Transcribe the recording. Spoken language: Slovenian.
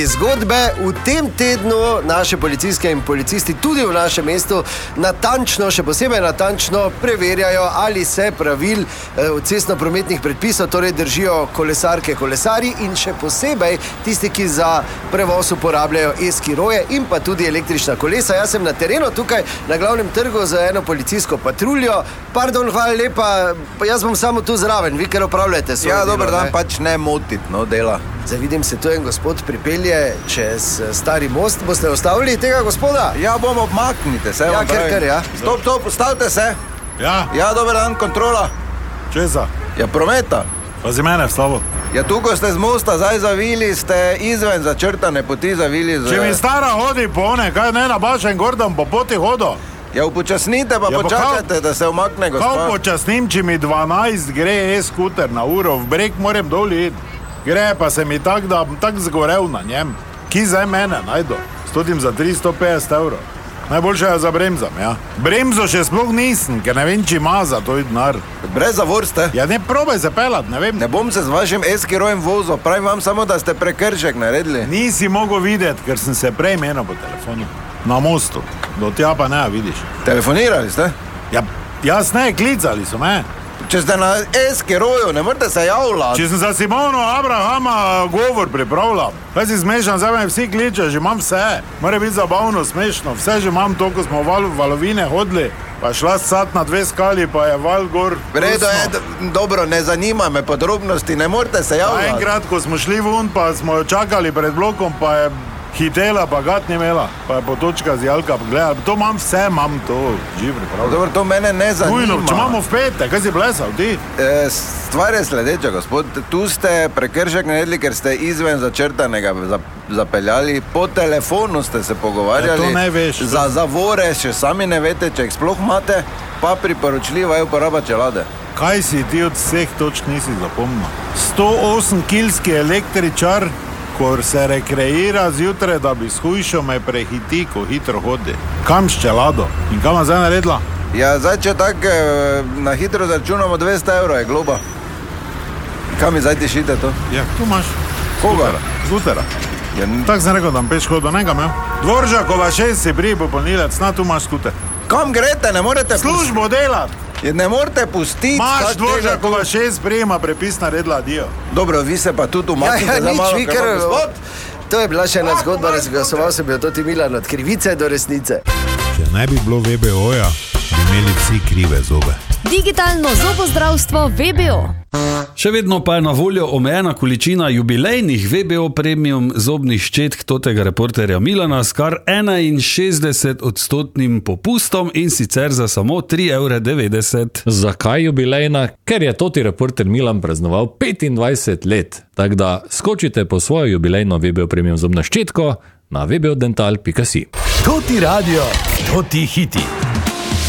Zgodbe v tem tednu naše policistke in policisti tudi v našem mestu natančno, še posebej natančno preverjajo, ali se pravil cestno-prometnih predpisov torej držijo kolesarke, kolesari in še posebej tisti, ki za prevoz uporabljajo e-skiroje in pa tudi električna kolesa. Jaz sem na terenu tukaj na glavnem trgu za eno policijsko patruljo. Pardon, hvala lepa, jaz bom samo tu zraven, vi ker opravljate svoje delo. Ja, dober dan, pač ne motit, no, dela. Zdaj vidim se, tu en gospod pripelje čez stari most. Boste ostavili tega gospoda? Ja, bomo, obmaknite se. Ja, ker, ja. Stop, ustavite se. Ja. Ja, dober dan, kontrola. Česa? Ja, prometa. Pazi mene v slavo. Ja, tukaj ste z mosta, zdaj zavili, ste izven začrtane poti zavili. Če mi stara hodi po one, kaj ne na bašen gordom po poti hodo? Ja, upočasnite pa počakajte, da se umakne gospod. Kako počasnim, če mi 12 gre e-skuter na uro, v breg moram dol iti. Gre pa se mi tak, da bom tak zgorel na njem. Ki zdaj mene najdo? Stotim za 350 €. Najboljše je za bremzam, ja. Bremzo še sploh nisem, ker ne vem, či ima za to denar. Brez zavor ste. Ja, ne probaj se pelat, ne vem. Ne bom se z vašim e-skirojem vozil, pravim vam samo, da ste prekršek naredili. Nisi mogel videti, ker sem se prej menil po telefonu. Na mostu. Do tja pa ne, vidiš. Telefonirali ste? Ja, jaz ne, klicali so me. Če ste na e-skiroju, ne morate se javljati. Če sem za Simono Abrahama govor pripravljal, kaj si smešan, zdaj me vsi kliče, že imam vse. Mora biti zabavno, smešno, vse že imam to, ko smo valovine hodili, pa šla sat na 2 skali, pa je val gor. Vredo je, dobro, ne zanima me podrobnosti, ne morate se javljati. Enkrat, ko smo šli vun, pa smo čakali pred blokom, pa je hitela, pa gat ni imela, pa je potočka z jalka pogledala. To imam vse, imam to, živ pripravljeno. Dobro, to mene ne zanima. Ujno, če imamo v petek, kaj si blesal, ti? Stvar je sledeča, gospod. Tu ste prekršek naredili, ker ste izven začrtanega zapeljali. Po telefonu ste se pogovarjali. Ja, to ne veš. Za zavore še sami ne veste, če jih sploh imate, pa priporočljiva je uporaba čelade. Kaj si ti od vseh točk nisi zapomnil? 108-kilski električar, ko se rekreira zjutraj, da bi shujšal, me prehiti, ko hitro hodi. Kam s čelado? In kam je zdaj naredila? Ja, zdaj, če tako na hitro zaračunamo 200 € je globa. Kam mi zdaj tišite to? Ja, tu imaš. Koga? Skutera. Ja, tako sem rekel, da peš hodo, nekam, ja. Dvoržakova 6 si prije popolnilec, na tu imaš skuter. Kam grete, ne morete službo delati. Ne morete pustiti. Imaš Dvoržakova 6 prijema prepis naredila dio. Dobro, vi se pa tudi umaknite. Ja, nič, vi ker... To je bila še ena zgodba, razglasoval sem jo Toti Milan od krivice do resnice. Če ne bi bilo VBO-ja, bi imeli vsi krive zobe. Digitalno zobozdravstvo VBO. Še vedno pa je na voljo omejena količina jubilejnih VBO premium zobnih ščetk Totega reporterja Milana s kar 61% popustom in sicer za samo 3,90 €. Zakaj jubilejna? Ker je Toti reporter Milan praznoval 25 let. Tako da skočite po svojo jubilejno VBO premium zobno ščetko na vbodental.si. Toti radio, Toti hiti.